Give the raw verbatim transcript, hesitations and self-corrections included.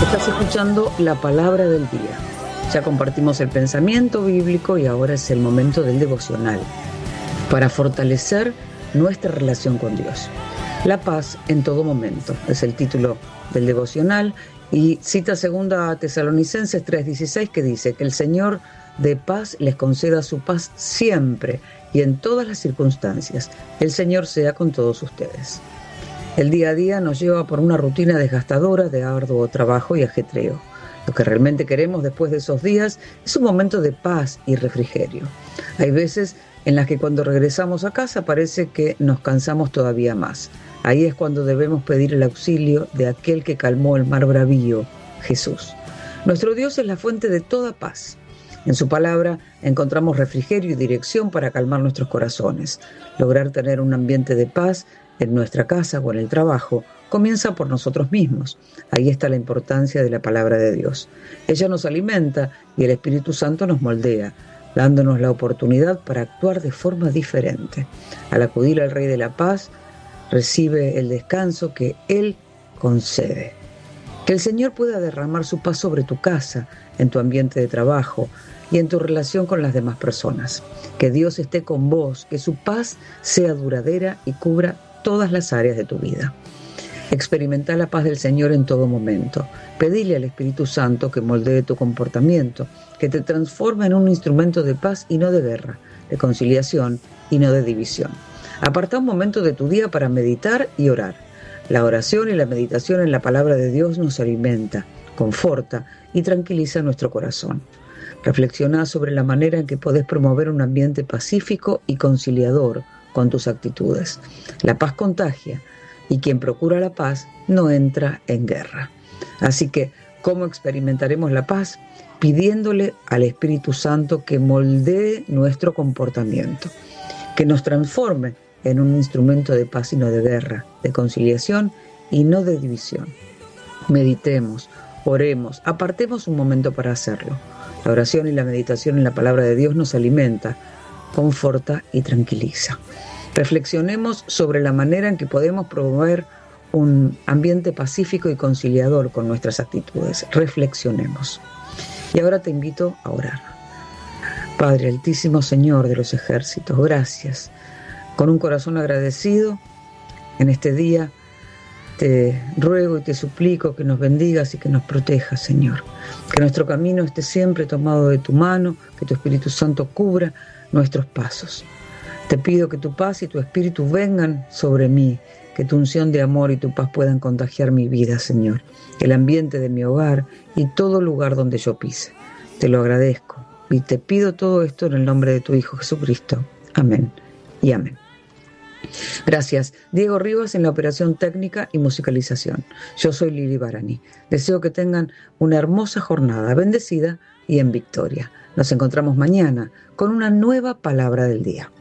Estás escuchando la palabra del día. Ya compartimos el pensamiento bíblico y ahora es el momento del devocional para fortalecer nuestra relación con Dios. La paz en todo momento es el título del devocional y cita segunda Tesalonicenses tres dieciséis que dice que el Señor de paz les conceda su paz siempre y en todas las circunstancias. El Señor sea con todos ustedes. El día a día nos lleva por una rutina desgastadora de arduo trabajo y ajetreo. Lo que realmente queremos después de esos días es un momento de paz y refrigerio. Hay veces en las que cuando regresamos a casa parece que nos cansamos todavía más. Ahí es cuando debemos pedir el auxilio de aquel que calmó el mar bravío, Jesús. Nuestro Dios es la fuente de toda paz. En su palabra encontramos refrigerio y dirección para calmar nuestros corazones. Lograr tener un ambiente de paz en nuestra casa o en el trabajo comienza por nosotros mismos. Ahí está la importancia de la palabra de Dios. Ella nos alimenta y el Espíritu Santo nos moldea, dándonos la oportunidad para actuar de forma diferente. Al acudir al Rey de la Paz, recibe el descanso que Él concede. Que el Señor pueda derramar su paz sobre tu casa, en tu ambiente de trabajo y en tu relación con las demás personas. Que Dios esté con vos, que su paz sea duradera y cubra todas las áreas de tu vida. Experimenta la paz del Señor en todo momento. Pedile al Espíritu Santo que moldee tu comportamiento, que te transforme en un instrumento de paz y no de guerra, de conciliación y no de división. Aparta un momento de tu día para meditar y orar. La oración y la meditación en la palabra de Dios nos alimenta, conforta y tranquiliza nuestro corazón. Reflexiona sobre la manera en que podés promover un ambiente pacífico y conciliador con tus actitudes. La paz contagia y quien procura la paz no entra en guerra. Así que, ¿cómo experimentaremos la paz? Pidiéndole al Espíritu Santo que moldee nuestro comportamiento, que nos transforme en un instrumento de paz y no de guerra, de conciliación y no de división. Meditemos, oremos, apartemos un momento para hacerlo. La oración y la meditación en la palabra de Dios nos alimenta, conforta y tranquiliza. Reflexionemos sobre la manera en que podemos promover un ambiente pacífico y conciliador con nuestras actitudes. Reflexionemos. Y ahora te invito a orar. Padre Altísimo, Señor de los ejércitos, gracias. Con un corazón agradecido, en este día te ruego y te suplico que nos bendigas y que nos protejas, Señor. Que nuestro camino esté siempre tomado de tu mano, que tu Espíritu Santo cubra nuestros pasos. Te pido que tu paz y tu Espíritu vengan sobre mí, que tu unción de amor y tu paz puedan contagiar mi vida, Señor, el ambiente de mi hogar y todo lugar donde yo pise. Te lo agradezco y te pido todo esto en el nombre de tu Hijo Jesucristo. Amén y amén. Gracias, Diego Rivas en la operación técnica y musicalización. Yo soy Lili Barani. Deseo que tengan una hermosa jornada, bendecida y en victoria. Nos encontramos mañana con una nueva palabra del día.